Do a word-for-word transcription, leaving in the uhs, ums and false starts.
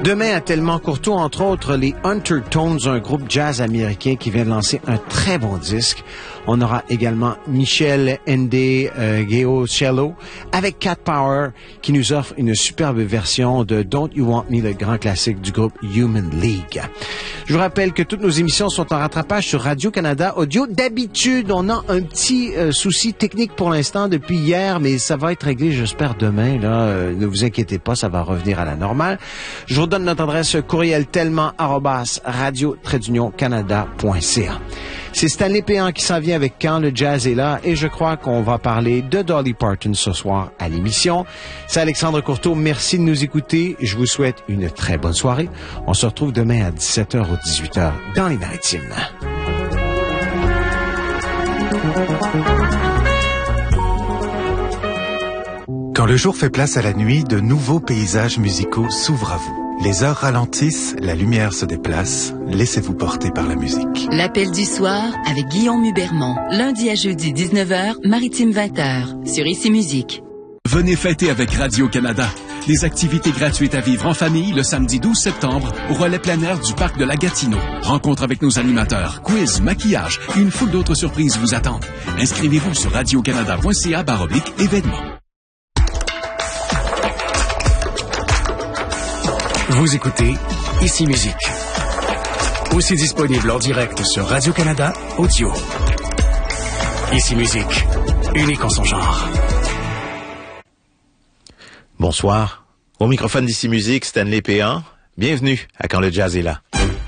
Demain, à Tellement Courtois, entre autres, les Undertones, un groupe jazz américain qui vient de lancer un très bon disque. On aura également Michel Ende euh, Geocello avec Cat Power qui nous offre une superbe version de Don't You Want Me, le grand classique du groupe Human League. Je vous rappelle que toutes nos émissions sont en rattrapage sur Radio-Canada Audio. D'habitude, on a un petit euh, souci technique pour l'instant depuis hier, mais ça va être réglé, j'espère, demain. Là, euh, ne vous inquiétez pas, ça va revenir à la normale. Je vous donne notre adresse courriel tellement arobase radio trait d'union canada point c a. C'est Stanley Péan qui s'en vient avec Quand le jazz est là et je crois qu'on va parler de Dolly Parton ce soir à l'émission. C'est Alexandre Courteau. Merci de nous écouter. Je vous souhaite une très bonne soirée. On se retrouve demain à dix-sept heures ou dix-huit heures dans les Maritimes. Quand le jour fait place à la nuit, de nouveaux paysages musicaux s'ouvrent à vous. Les heures ralentissent, la lumière se déplace. Laissez-vous porter par la musique. L'appel du soir avec Guillaume Hubermont. Lundi à jeudi, dix-neuf heures, Maritime vingt heures. Sur Ici Musique. Venez fêter avec Radio-Canada. Des activités gratuites à vivre en famille le samedi douze septembre au relais plein air du parc de la Gatineau. Rencontre avec nos animateurs, quiz, maquillage et une foule d'autres surprises vous attendent. Inscrivez-vous sur radiocanada point c a barre oblique événements. Vous écoutez Ici Musique. Aussi disponible en direct sur Radio-Canada Audio. Ici Musique, unique en son genre. Bonsoir. Au microphone d'Ici Musique, Stanley Péan. Bienvenue à Quand le jazz est là.